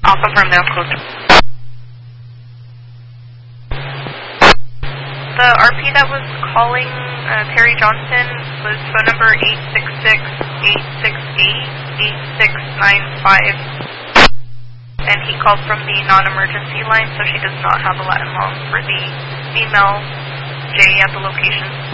I'll confirm the code. The RP that was calling Terry Johnson was phone number 866-868-8695. And he called from the non-emergency line, so she does not have a Latin long for the female J at the location.